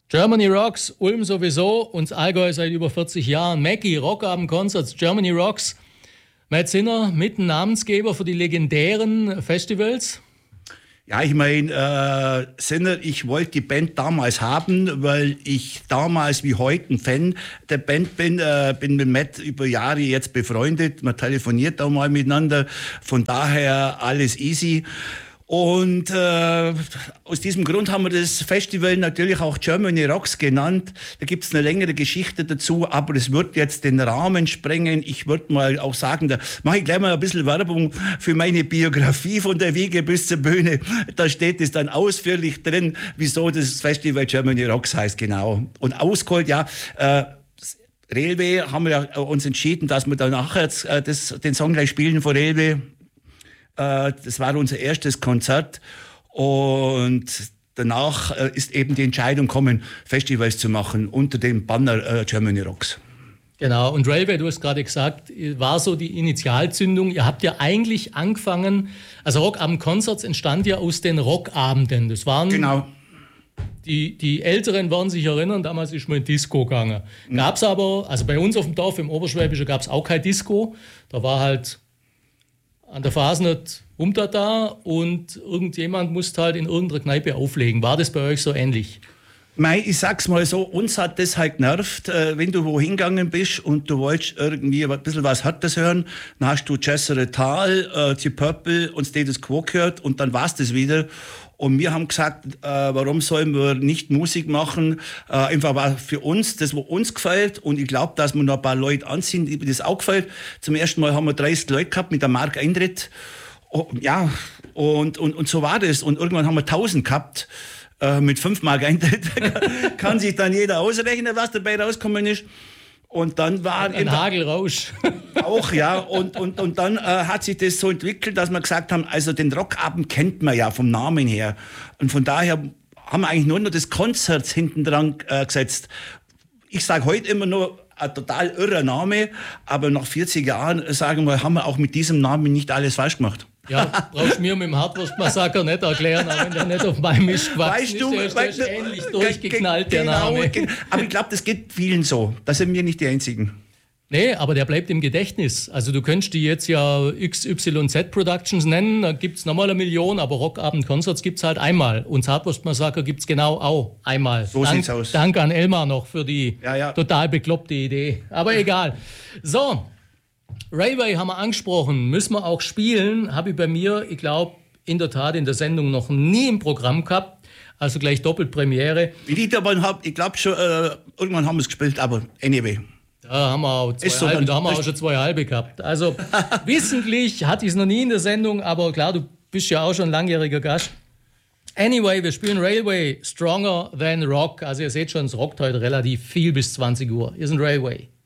Germany Rocks, Ulm sowieso, uns Allgäu seit über 40 Jahren. Mackie, Rockabend-Concerts, Germany Rocks. Matt Zinner, mit Namensgeber für die legendären Festivals. Ja, ich meine, Sinner, ich wollte die Band damals haben, weil ich damals wie heute ein Fan der Band bin. Bin mit Matt über Jahre jetzt befreundet. Man telefoniert auch mal miteinander. Von daher alles easy. Und aus diesem Grund haben wir das Festival natürlich auch Germany Rocks genannt. Da gibt es eine längere Geschichte dazu, aber es wird jetzt den Rahmen sprengen. Ich würde mal auch sagen, da mache ich gleich mal ein bisschen Werbung für meine Biografie von der Wiege bis zur Bühne. Da steht es dann ausführlich drin, wieso das Festival Germany Rocks heißt, genau. Und ausgeholt, ja, Railway haben wir ja uns entschieden, dass wir danach jetzt den Song gleich spielen von Railway. Das war unser erstes Konzert und danach ist eben die Entscheidung gekommen, Festivals zu machen unter dem Banner Germany Rocks. Genau, und Railway, du hast gerade gesagt, war so die Initialzündung. Ihr habt ja eigentlich angefangen, also Rockabend-Concerts entstand ja aus den Rockabenden. Das waren, genau. Die Älteren werden sich erinnern, damals ist man in Disco gegangen. Gab es aber, also bei uns auf dem Dorf im Oberschwäbischen gab es auch kein Disco, da war halt an der Fasnet da und irgendjemand musste halt in irgendeiner Kneipe auflegen. War das bei euch so ähnlich? Mei, ich sag's mal so, uns hat das halt genervt, wenn du wohin gegangen bist und du wolltest irgendwie ein bisschen was Hartes hören, dann hast du Jezere Tal, die Purple und Status Quo gehört und dann war's das wieder. Und wir haben gesagt, warum sollen wir nicht Musik machen? Einfach war für uns, das was uns gefällt. Und ich glaube, dass wir noch ein paar Leute anziehen, die das auch gefällt. Zum ersten Mal haben wir 30 Leute gehabt mit einem Mark-Eintritt. Ja, und so war das. Und irgendwann haben wir 1000 gehabt mit 5 Mark Eintritt. Kann sich dann jeder ausrechnen, was dabei rausgekommen ist. Und dann war ein Hagelrausch. Auch, ja. Und dann hat sich das so entwickelt, dass wir gesagt haben, also den Rockabend kennt man ja vom Namen her. Und von daher haben wir eigentlich nur noch das Konzert hinten dran gesetzt. Ich sage heute immer nur, ein total irrer Name, aber nach 40 Jahren, sagen wir, haben wir auch mit diesem Namen nicht alles falsch gemacht. Ja, brauchst mir mit dem Hartwurst-Massaker nicht erklären, aber wenn der nicht auf meinem Mist gewachsen ist, der ist ähnlich durchgeknallt, der Name. Aber ich glaube, das geht vielen so. Da sind wir nicht die Einzigen. Nee, aber der bleibt im Gedächtnis. Also du könntest die jetzt ja XYZ Productions nennen, da gibt es nochmal 1 Million, aber Rockabend-Concerts gibt es halt einmal. Und das Hartwurst-Massaker gibt es genau auch einmal. So sieht's aus. Danke an Elmar noch für die total bekloppte Idee. Aber egal. So, Railway haben wir angesprochen, müssen wir auch spielen. Habe ich bei mir, ich glaube, in der Tat in der Sendung noch nie im Programm gehabt. Also gleich Doppelpremiere. Ich glaube schon, irgendwann haben wir es gespielt, aber anyway. Da haben wir auch schon 2 halbe gehabt. Also wissentlich hatte ich es noch nie in der Sendung, aber klar, du bist ja auch schon langjähriger Gast. Anyway, wir spielen Railway, Stronger Than Rock. Also ihr seht schon, es rockt heute relativ viel bis 20 Uhr. Hier sind Railway.